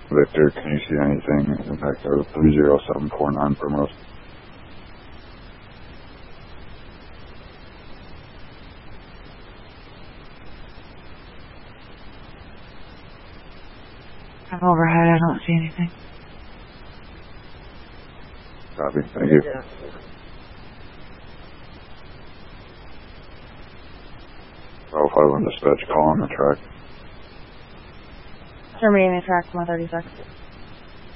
Victor, can you see anything impact out of 30749 Primrose? I'm overhead, I don't see anything. Copy, thank you. Yeah. Oh, 5 on dispatch, call on the track. Terminating the track, 136.